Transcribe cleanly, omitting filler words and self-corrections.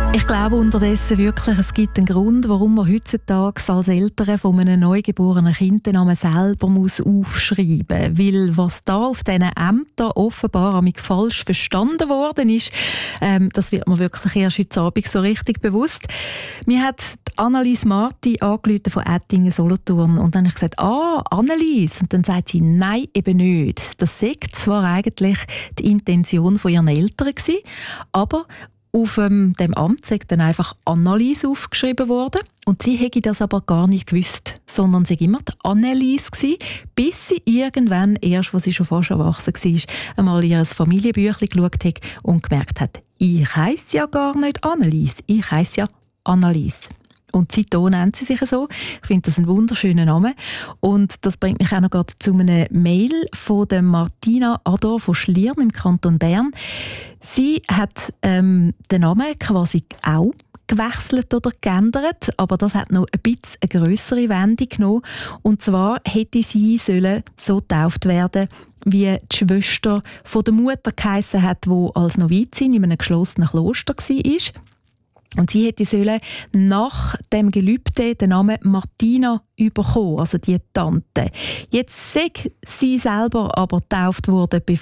Ich glaube unterdessen wirklich, es gibt einen Grund, warum man heutzutage als Eltern von einem neugeborenen Kind den Namen selber aufschreiben muss. Weil was da auf diesen Ämtern offenbar falsch verstanden worden ist, das wird mir wirklich erst heute Abend so richtig bewusst. Mir hat Annelies Marti angerufen von Ettingen-Solothurn und dann habe ich gesagt, Annelies. Und dann sagt sie, nein, eben nicht. Das sei zwar eigentlich die Intention von ihren Eltern gewesen, aber auf dem Amt sei dann einfach Annelies aufgeschrieben worden. Und sie hätte das aber gar nicht gewusst, sondern sie war immer die Annelies gewesen, bis sie irgendwann, erst als sie schon fast erwachsen war, einmal in ihr Familienbüchlein geschaut hat und gemerkt hat, ich heisse ja gar nicht Annelies, ich heisse ja Annelies. Und seitdem nennt sie sich so. Ich finde das ein wunderschöner Name. Und das bringt mich auch noch gerade zu einem Mail von der Martina Ador von Schlieren im Kanton Bern. Sie hat den Namen quasi auch gewechselt oder geändert, aber das hat noch ein bisschen eine grössere Wendung genommen. Und zwar hätte sie sollen so getauft werden, wie die Schwester von der Mutter geheissen hat, die als Novizin in einem geschlossenen Kloster war. Und sie hätte sollen nach dem Gelübde den Namen Martina bekommen, also die Tante. Jetzt sei sie selber aber getauft worden,